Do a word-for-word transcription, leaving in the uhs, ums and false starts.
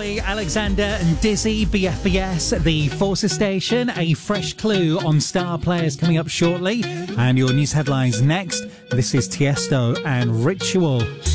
Ollie Alexander and Dizzy, B F B S, the Forces Station. A fresh clue on star players coming up shortly. And your news headlines next. This is Tiesto and Ritual.